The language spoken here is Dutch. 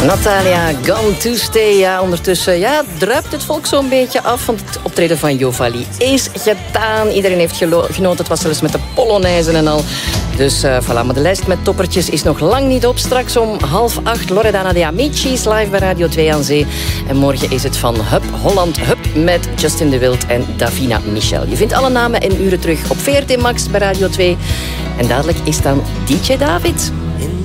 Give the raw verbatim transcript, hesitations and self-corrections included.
Natalia, Gone to Stay. Ja, ondertussen ja, druipt het volk zo'n beetje af, want het optreden van Jovali is gedaan. Iedereen heeft gelo- genoten, het was zelfs met de Polonaise en al. Dus uh, voilà, maar de lijst met toppertjes is nog lang niet op. Straks om half acht Loredana de Amicis live bij Radio twee aan Zee. En morgen is het van Hup Holland Hup met Justin de Wild en Davina Michel. Je vindt alle namen en uren terug op V R T Max bij Radio twee. En dadelijk is dan D J David.